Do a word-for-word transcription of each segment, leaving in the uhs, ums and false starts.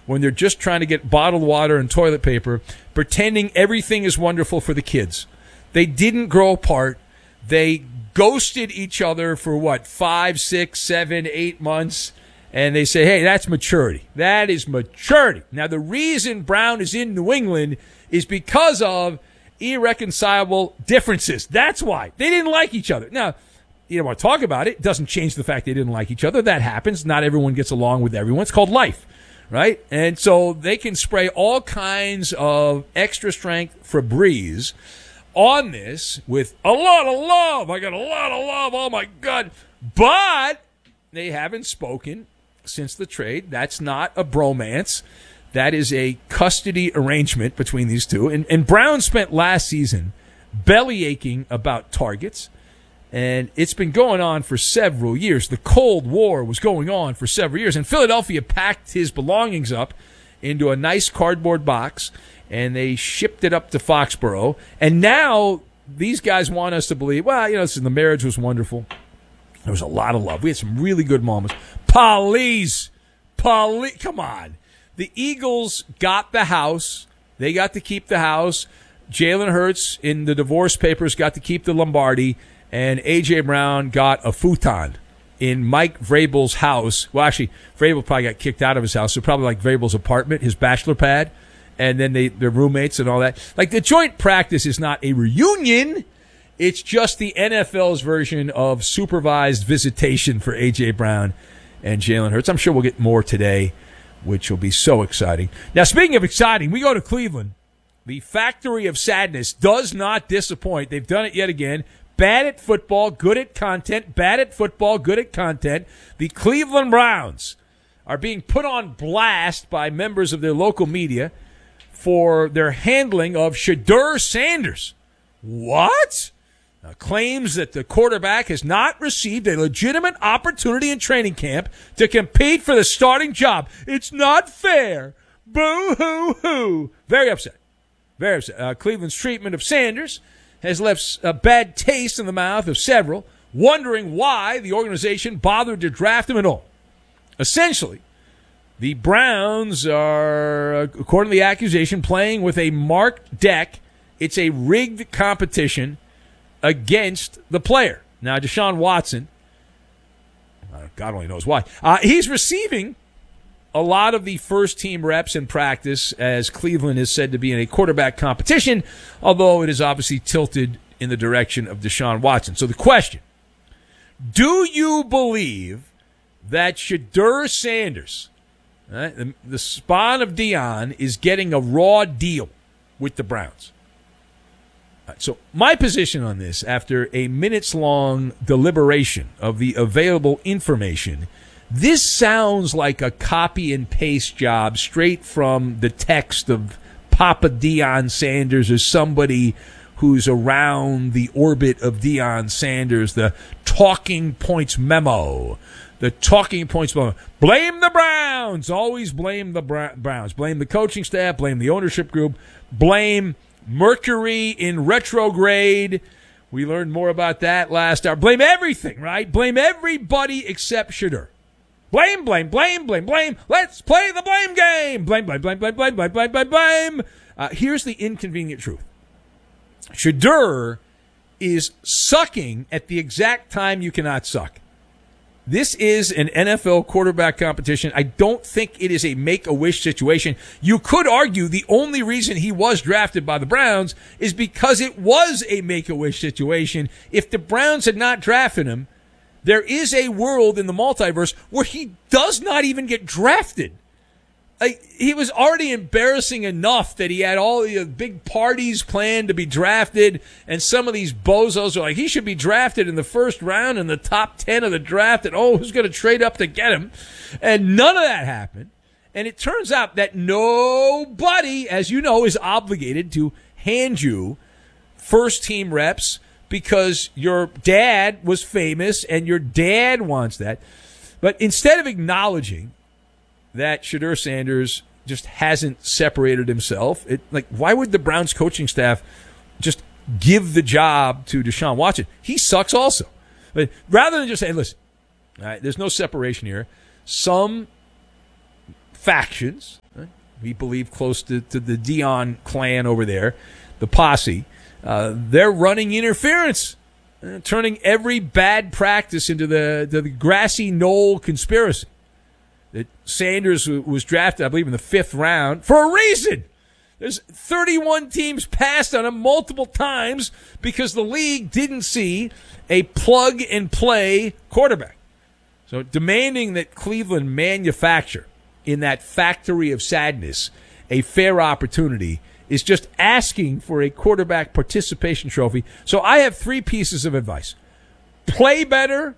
when they're just trying to get bottled water and toilet paper, pretending everything is wonderful for the kids. They didn't grow apart. They ghosted each other for, what, five, six, seven, eight months, and they say, hey, that's maturity. That is maturity. Now, the reason Brown is in New England is because of irreconcilable differences. That's why. They didn't like each other. Now, you don't want to talk about it. It doesn't change the fact they didn't like each other. That happens. Not everyone gets along with everyone. It's called life, right? And so they can spray all kinds of extra strength Febreze on this with a lot of love. I got a lot of love. Oh, my God. But they haven't spoken since the trade. That's not a bromance. That is a custody arrangement between these two. And, and Brown spent last season belly aching about targets. And it's been going on for several years. The Cold War was going on for several years. And Philadelphia packed his belongings up into a nice cardboard box, and they shipped it up to Foxborough. And now these guys want us to believe, well, you know, listen, the marriage was wonderful. There was a lot of love. We had some really good moments. Police! Police! Come on. The Eagles got the house. They got to keep the house. Jalen Hurts in the divorce papers got to keep the Lombardi. And A J. Brown got a futon in Mike Vrabel's house. Well, actually, Vrabel probably got kicked out of his house. So probably like Vrabel's apartment, his bachelor pad. And then they, their roommates and all that. Like, the joint practice is not a reunion. It's just the N F L's version of supervised visitation for A J. Brown and Jalen Hurts. I'm sure we'll get more today, which will be so exciting. Now, speaking of exciting, we go to Cleveland. The factory of sadness does not disappoint. They've done it yet again. Bad at football, good at content. Bad at football, good at content. The Cleveland Browns are being put on blast by members of their local media for their handling of Shedeur Sanders. What? Uh, claims that the quarterback has not received a legitimate opportunity in training camp to compete for the starting job. It's not fair. Boo-hoo-hoo. Very upset. Very upset. Uh, Cleveland's treatment of Sanders has left a bad taste in the mouth of several, wondering why the organization bothered to draft him at all. Essentially, the Browns are, according to the accusation, playing with a marked deck. It's a rigged competition against the player. Now, Deshaun Watson, God only knows why, uh, he's receiving a lot of the first-team reps in practice, as Cleveland is said to be in a quarterback competition, although it is obviously tilted in the direction of Deshaun Watson. So the question, do you believe that Shedeur Sanders, right, the, the spawn of Dion, is getting a raw deal with the Browns? So my position on this, after a minutes-long deliberation of the available information, this sounds like a copy and paste job straight from the text of Papa Deion Sanders or somebody who's around the orbit of Deion Sanders, the talking points memo. The talking points memo. Blame the Browns. Always blame the Browns. Blame the coaching staff. Blame the ownership group. Blame Mercury in retrograde. We learned more about that last hour. Blame everything, right? Blame everybody except Shedeur. Blame, blame, blame, blame, blame. Let's play the blame game. Blame, blame, blame, blame, blame, blame, blame, blame, blame. Uh, here's the inconvenient truth. Shedeur is sucking at the exact time you cannot suck. This is an N F L quarterback competition. I don't think it is a make-a-wish situation. You could argue the only reason he was drafted by the Browns is because it was a make-a-wish situation. If the Browns had not drafted him, there is a world in the multiverse where he does not even get drafted. Like, he was already embarrassing enough that he had all the big parties planned to be drafted, and some of these bozos are like, he should be drafted in the first round in the top ten of the draft, and oh, who's going to trade up to get him? And none of that happened. And it turns out that nobody, as you know, is obligated to hand you first-team reps because your dad was famous and your dad wants that. But instead of acknowledging that Shedeur Sanders just hasn't separated himself, it, like, why would the Browns coaching staff just give the job to Deshaun Watson? He sucks also. But rather than just say, listen, all right, there's no separation here. Some factions, right? We believe close to, to the Dion clan over there, the posse, uh, they're running interference, uh, turning every bad practice into the, the, the grassy knoll conspiracy. That Sanders was drafted, I believe, in the fifth round for a reason. There's thirty-one teams passed on him multiple times because the league didn't see a plug-and-play quarterback. So demanding that Cleveland manufacture in that factory of sadness a fair opportunity is just asking for a quarterback participation trophy. So I have three pieces of advice. Play better,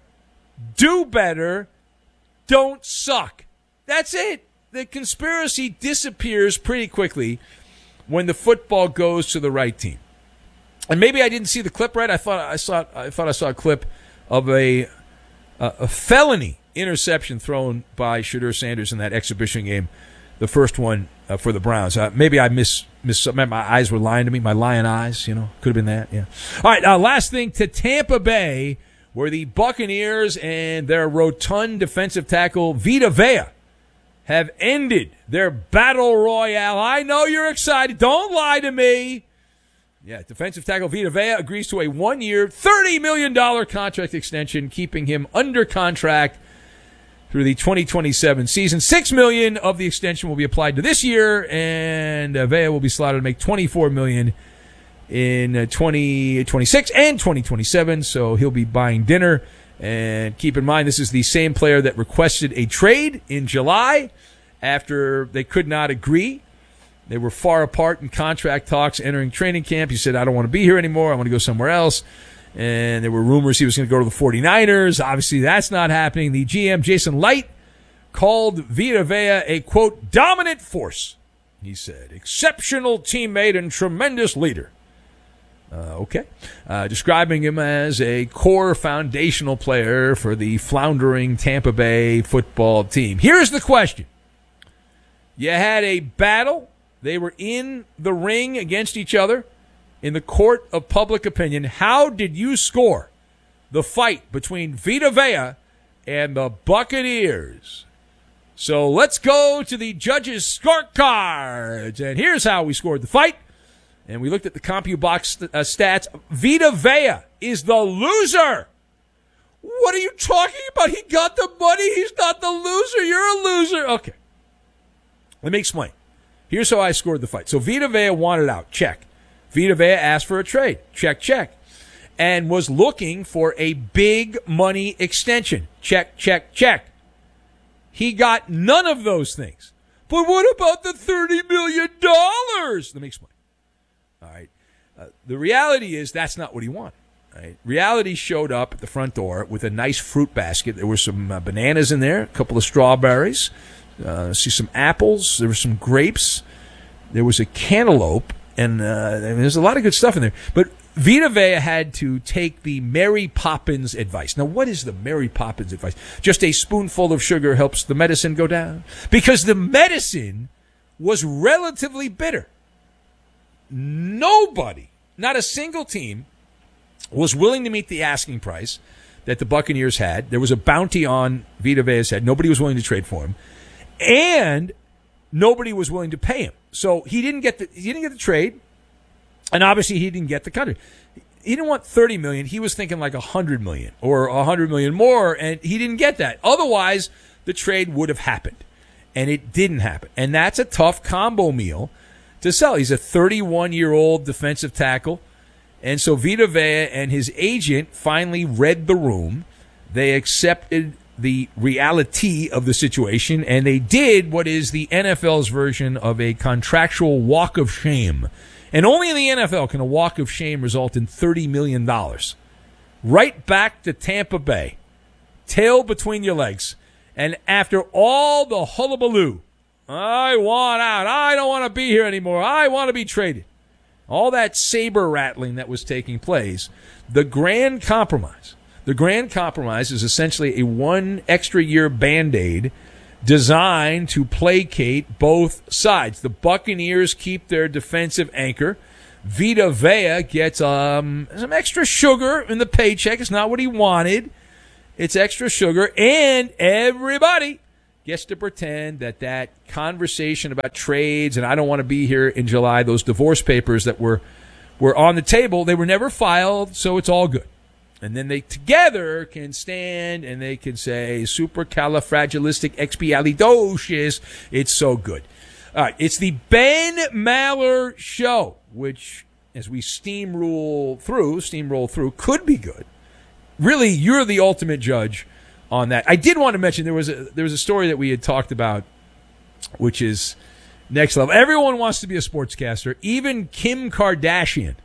do better, don't suck. That's it. The conspiracy disappears pretty quickly when the football goes to the right team. And maybe I didn't see the clip right. I thought I saw I thought I saw a clip of a a, a felony interception thrown by Shedeur Sanders in that exhibition game, the first one uh, for the Browns. Uh, maybe I miss miss my eyes were lying to me, my lion eyes, you know. Could have been that. Yeah. All right, uh, last thing to Tampa Bay, where the Buccaneers and their rotund defensive tackle Vita Vea have ended their battle royale. I know you're excited. Don't lie to me. Yeah, defensive tackle Vita Vea agrees to a one-year, thirty million dollars contract extension, keeping him under contract through the twenty twenty-seven season. six million dollars of the extension will be applied to this year, and uh, Vea will be slotted to make twenty-four million dollars in uh, twenty twenty-six and twenty twenty-seven, so he'll be buying dinner. And keep in mind, this is the same player that requested a trade in July after they could not agree. They were far apart in contract talks entering training camp. He said, I don't want to be here anymore. I want to go somewhere else. And there were rumors he was going to go to the 49ers. Obviously, that's not happening. The G M, Jason Light, called Vita Vea a, quote, dominant force. He said, exceptional teammate and tremendous leader. Uh, okay. Uh, describing him as a core foundational player for the floundering Tampa Bay football team. Here's the question. You had a battle. They were in the ring against each other in the court of public opinion. How did you score the fight between Vita Vea and the Buccaneers? So let's go to the judges' scorecards. And here's how we scored the fight. And we looked at the CompuBox uh, stats. Vita Vea is the loser. What are you talking about? He got the money. He's not the loser. You're a loser. Okay. Let me explain. Here's how I scored the fight. So Vita Vea wanted out. Check. Vita Vea asked for a trade. Check, check. And was looking for a big money extension. Check, check, check. He got none of those things. But what about the thirty million dollars? Let me explain. All right. Uh, the reality is that's not what he wanted. Right? Reality showed up at the front door with a nice fruit basket. There were some uh, bananas in there, a couple of strawberries, uh, see some apples. There were some grapes. There was a cantaloupe, and uh, there's a lot of good stuff in there. But Vita Vea had to take the Mary Poppins advice. Now, what is the Mary Poppins advice? Just a spoonful of sugar helps the medicine go down? Because the medicine was relatively bitter. Nobody, not a single team, was willing to meet the asking price that the Buccaneers had. There was a bounty on Vita Vea's head. Nobody was willing to trade for him. And nobody was willing to pay him. So he didn't get the he didn't get the trade, and obviously he didn't get the contract. He didn't want thirty million dollars. He was thinking like one hundred million dollars or one hundred million dollars more, and he didn't get that. Otherwise, the trade would have happened, and it didn't happen. And that's a tough combo meal to sell. He's a thirty-one-year-old defensive tackle. And so Vita Vea and his agent finally read the room. They accepted the reality of the situation, and they did what is the N F L's version of a contractual walk of shame. And only in the N F L can a walk of shame result in thirty million dollars. Right back to Tampa Bay. Tail between your legs. And after all the hullabaloo, I want out. I don't want to be here anymore. I want to be traded. All that saber rattling that was taking place. The grand compromise. The grand compromise is essentially a one extra year Band-Aid designed to placate both sides. The Buccaneers keep their defensive anchor. Vita Vea gets um, some extra sugar in the paycheck. It's not what he wanted. It's extra sugar. And everybody gets to pretend that that conversation about trades and I don't want to be here in July, those divorce papers that were were on the table, they were never filed, so it's all good. And then they together can stand and they can say supercalifragilisticexpialidocious. It's so good. All right, it's the Ben Maller Show, which, as we steamroll through, steamroll through, could be good. Really, you're the ultimate judge on that. I did want to mention there was a there was a story that we had talked about, which is next level. Everyone wants to be a sportscaster, even Kim Kardashian.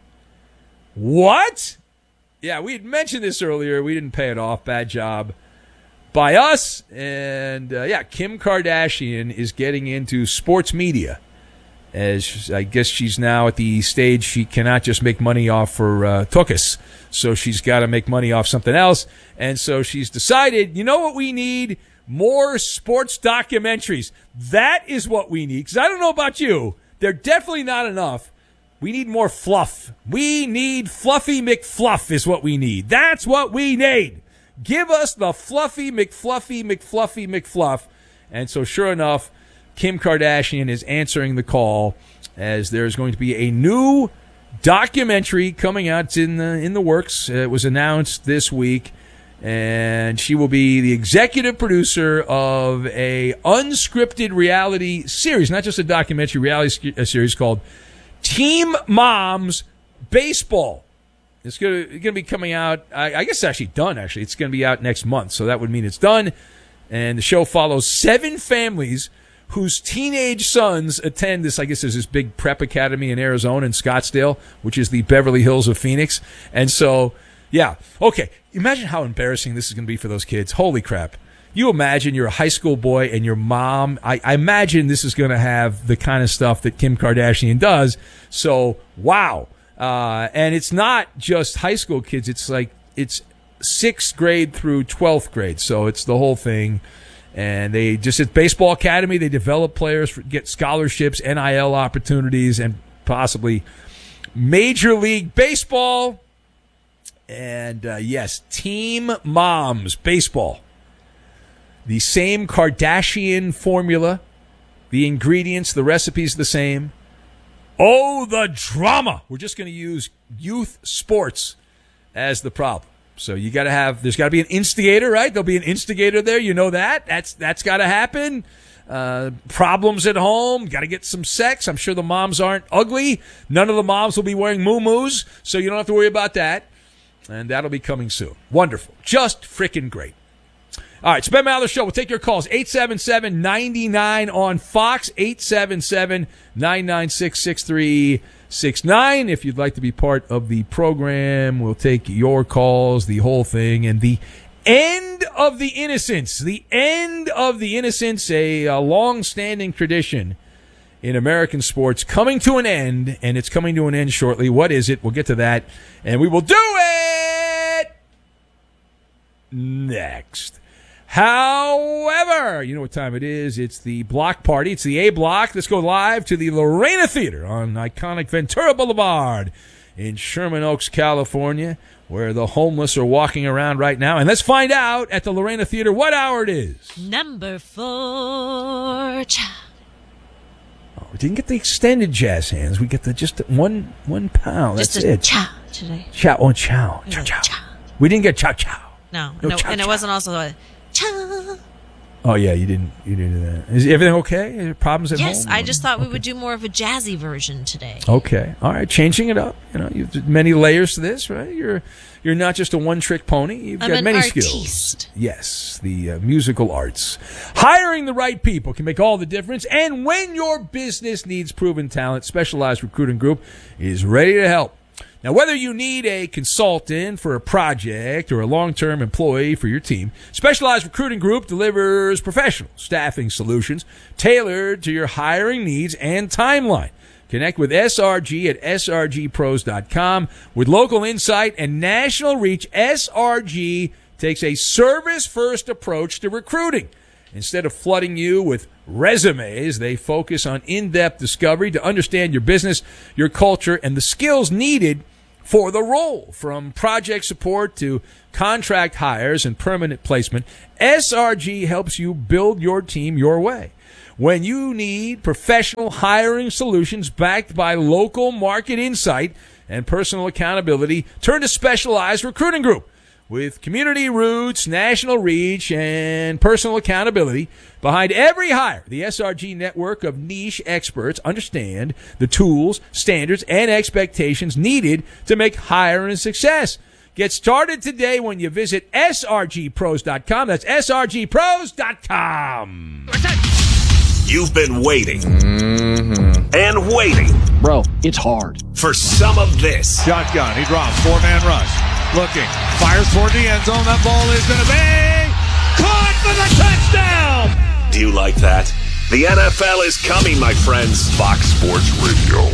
What? Yeah, we had mentioned this earlier. We didn't pay it off. Bad job by us. And, uh, yeah, Kim Kardashian is getting into sports media. As I guess she's now at the stage she cannot just make money off her uh, tuchus. So she's got to make money off something else. And so she's decided, you know what we need? More sports documentaries. That is what we need. Because I don't know about you. They're definitely not enough. We need more fluff. We need Fluffy McFluff is what we need. That's what we need. Give us the Fluffy McFluffy McFluffy McFluff. And so sure enough, Kim Kardashian is answering the call as there's going to be a new documentary coming out. It's in the, in the works. It was announced this week. And she will be the executive producer of a unscripted reality series, not just a documentary reality series called Team Moms Baseball. It's going to be coming out, I, I guess it's actually done, actually. It's going to be out next month, so that would mean it's done. And the show follows seven families whose teenage sons attend this, I guess there's this big prep academy in Arizona in Scottsdale, which is the Beverly Hills of Phoenix. And so, yeah, okay. Imagine how embarrassing this is going to be for those kids. Holy crap. You imagine you're a high school boy and your mom, I, I imagine this is going to have the kind of stuff that Kim Kardashian does. So, wow. Uh, and it's not just high school kids. It's like, it's sixth grade through twelfth grade. So it's the whole thing. And they just, at Baseball Academy, they develop players, for, get scholarships, N I L opportunities, and possibly Major League Baseball. And, uh, yes, Team Moms Baseball. The same Kardashian formula. The ingredients, the recipes the same. Oh, the drama. We're just going to use youth sports as the problem. So you got to have, there's got to be an instigator, right? There'll be an instigator there. You know that. That's That's got to happen. Uh, problems at home. Got to get some sex. I'm sure the moms aren't ugly. None of the moms will be wearing moo-moos, so you don't have to worry about that. And that'll be coming soon. Wonderful. Just freaking great. All right, it's Ben Maller Show. We'll take your calls. eight seven seven, nine nine on Fox, eight seven seven, nine nine six, six three six nine. If you'd like to be part of the program, we'll take your calls, the whole thing, and the end of the innocence. The end of the innocence, a, a long-standing tradition in American sports, coming to an end, and it's coming to an end shortly. What is it? We'll get to that, and we will do it next. However, you know what time it is. It's the block party. It's the A block. Let's go live to the Lorena Theater on iconic Ventura Boulevard in Sherman Oaks, California, where the homeless are walking around right now. And let's find out at the Lorena Theater what hour it is. Number four. Cha. Oh, we didn't get the extended jazz hands. We get the just one one pound. Just That's a it. chow today. Chow. Oh, chow. Chow, Chow, chow. chow. We didn't get chow chow. No, No no, chow, and it chow. wasn't also a chow. Oh yeah, you didn't. You didn't do that. Is everything okay? Is there problems at Yes, home? I just thought we Okay. would do more of a jazzy version today. Okay, all right, changing it up. You know, you've many layers to this, right? You're you're not just a one-trick pony. You've I'm got an many artiste. skills. Yes, the uh, musical arts. Hiring the right people can make all the difference. And when your business needs proven talent, Specialized Recruiting Group is ready to help. Now, whether you need a consultant for a project or a long-term employee for your team, Specialized Recruiting Group delivers professional staffing solutions tailored to your hiring needs and timeline. Connect with S R G at S R G pros dot com. With local insight and national reach, S R G takes a service-first approach to recruiting. Instead of flooding you with resumes, they focus on in-depth discovery to understand your business, your culture, and the skills needed for the role. From project support to contract hires and permanent placement, S R G helps you build your team your way. When you need professional hiring solutions backed by local market insight and personal accountability, turn to Specialized Recruiting Group. With community roots, national reach, and personal accountability behind every hire, the S R G network of niche experts understand the tools, standards, and expectations needed to make hiring a success. Get started today when you visit S R G pros dot com. That's S R G pros dot com. You've been waiting mm-hmm. and waiting. Bro, it's hard. For some of this. Shotgun. He drops. Four-man rush. Looking. Fires toward the end zone. That ball is going to be caught for the touchdown. Do you like that? The N F L is coming, my friends. Fox Sports Radio.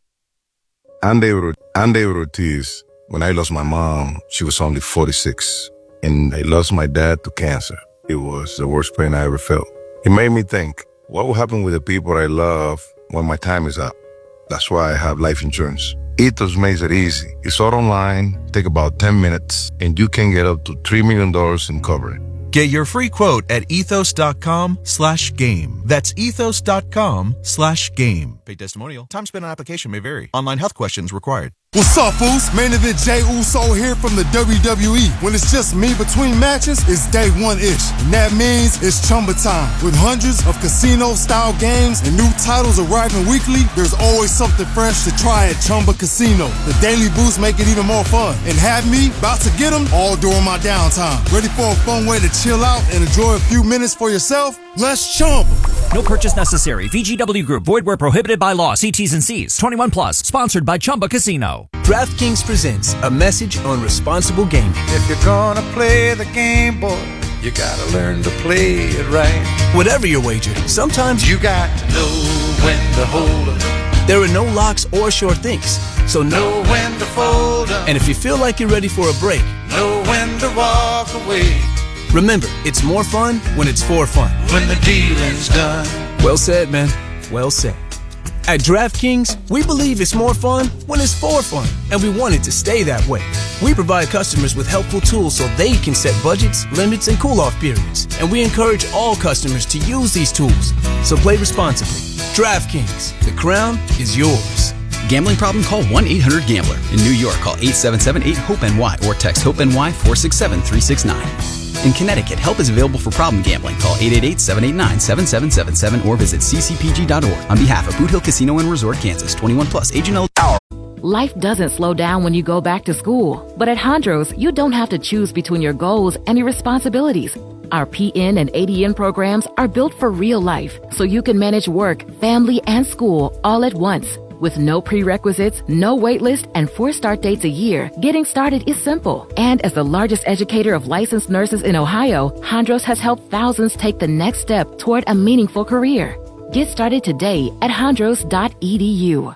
Andy, Andy Ortiz. When I lost my mom, she was only forty-six. And I lost my dad to cancer. It was the worst pain I ever felt. It made me think, what will happen with the people I love when my time is up? That's why I have life insurance. Ethos makes it easy. It's all online, take about ten minutes, and you can get up to three million dollars in coverage. Get your free quote at ethos.com slash game. That's ethos.com slash game. Paid testimonial. Time spent on application may vary. Online health questions required. What's up, fools? Main event Jey Uso here from the W W E. When it's just me between matches, it's day one-ish. And that means it's Chumba time. With hundreds of casino-style games and new titles arriving weekly, there's always something fresh to try at Chumba Casino. The daily boosts make it even more fun. And have me about to get them all during my downtime. Ready for a fun way to chill out and enjoy a few minutes for yourself? Let's Chumba. No purchase necessary. V G W Group. Void where prohibited by law. See T's and C's. twenty-one plus. Sponsored by Chumba Casino. DraftKings presents a message on responsible gaming. If you're gonna play the game, boy, you gotta learn to play it right. Whatever your wager, sometimes you got to know when to hold up. There are no locks or sure things, so know when to fold up. And if you feel like you're ready for a break, know when to walk away. Remember, it's more fun when it's for fun. When the dealing's done. Well said, man. Well said. At DraftKings, we believe it's more fun when it's for fun, and we want it to stay that way. We provide customers with helpful tools so they can set budgets, limits, and cool-off periods, and we encourage all customers to use these tools. So play responsibly. DraftKings, the crown is yours. Gambling problem? Call one eight hundred gambler. In New York, call eight seven seven eight hope N Y or text HOPE-NY four six seven three six nine. In Connecticut, help is available for problem gambling. Call eight eight eight seven eight nine seven seven seven seven or visit c c p g dot org. On behalf of Boot Hill Casino and Resort, Kansas, twenty-one plus, age and eligible. Life doesn't slow down when you go back to school. But at Hondros, you don't have to choose between your goals and your responsibilities. Our P N and A D N programs are built for real life, so you can manage work, family, and school all at once. With no prerequisites, no wait list, and four start dates a year, getting started is simple. And as the largest educator of licensed nurses in Ohio, Hondros has helped thousands take the next step toward a meaningful career. Get started today at hondros dot e d u.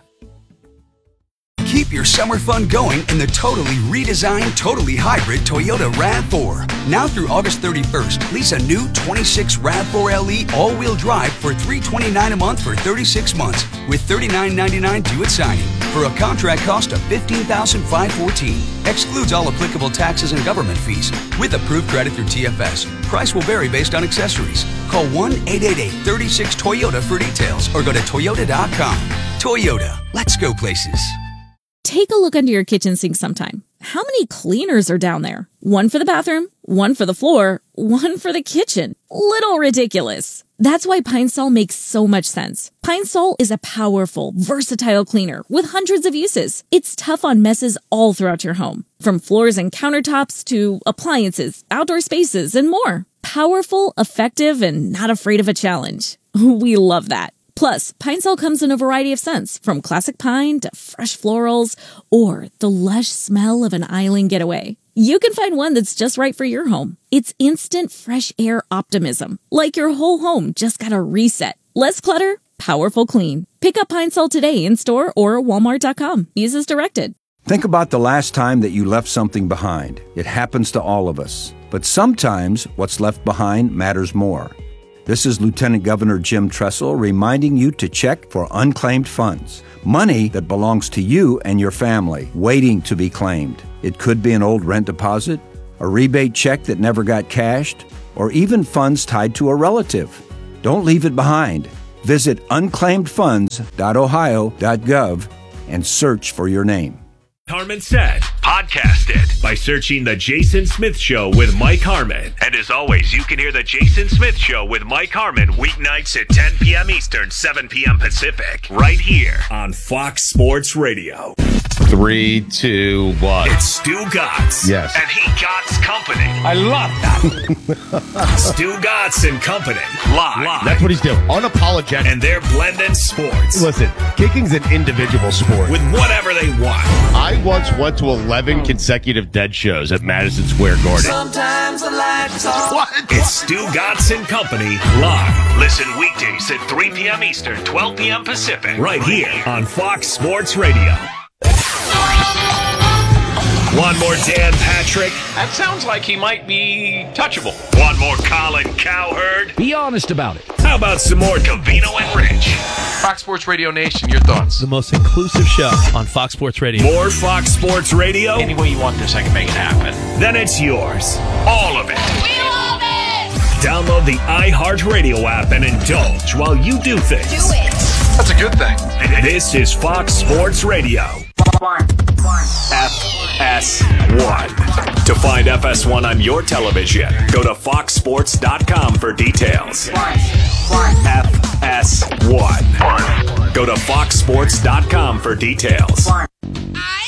Keep your summer fun going in the totally redesigned, totally hybrid Toyota RAV four. Now through August thirty-first, lease a new twenty-six RAV four L E all-wheel drive for three hundred twenty-nine dollars a month for thirty-six months with thirty-nine ninety-nine due at signing for a contract cost of fifteen thousand five hundred fourteen dollars. Excludes all applicable taxes and government fees with approved credit through T F S. Price will vary based on accessories. Call one eight eight eight, three six, Toyota for details or go to toyota dot com. Toyota, let's go places. Take a look under your kitchen sink sometime. How many cleaners are down there? One for the bathroom, one for the floor, one for the kitchen. Little ridiculous. That's why Pine Sol makes so much sense. Pine Sol is a powerful, versatile cleaner with hundreds of uses. It's tough on messes all throughout your home, from floors and countertops to appliances, outdoor spaces, and more. Powerful, effective, and not afraid of a challenge. We love that. Plus, Pine Sol comes in a variety of scents, from classic pine to fresh florals or the lush smell of an island getaway. You can find one that's just right for your home. It's instant fresh air optimism, like your whole home just got a reset. Less clutter, powerful clean. Pick up Pine Sol today in store or walmart dot com. Use as directed. Think about the last time that you left something behind. It happens to all of us. But sometimes what's left behind matters more. This is Lieutenant Governor Jim Tressel reminding you to check for unclaimed funds. Money that belongs to you and your family, waiting to be claimed. It could be an old rent deposit, a rebate check that never got cashed, or even funds tied to a relative. Don't leave it behind. Visit unclaimed funds dot ohio dot gov and search for your name. Harmon Said, podcast it by searching The Jason Smith Show with Mike Harmon. And as always, you can hear The Jason Smith Show with Mike Harmon weeknights at ten p.m. Eastern, seven p.m. Pacific, right here on Fox Sports Radio. Three, two, one. It's Stu Gotts. Yes. And he Gotts Company. I love that. Stu Gotts and Company. Live. Live. That's what he's doing. Unapologetic. And they're blending sports. Listen, kicking's an individual sport. With whatever they want. I once went to eleven consecutive dead shows at Madison Square Garden. Sometimes the lights off. What? It's Stu Gotts and Company live. Listen weekdays at three p.m. Eastern, twelve p.m. Pacific. Right here on Fox Sports Radio. One more Dan Patrick. That sounds like he might be touchable. One more Colin Cowherd. Be honest about it. How about some more Covino and Rich? Fox Sports Radio Nation, your thoughts? The most inclusive show on Fox Sports Radio. More Fox Sports Radio? Any way you want this, I can make it happen. Then it's yours. All of it. We love it! Download the iHeartRadio app and indulge while you do things. Do it! That's a good thing. This is Fox Sports Radio. F S one. To find F S one on your television, go to fox sports dot com for details. F S one. Go to fox sports dot com for details. I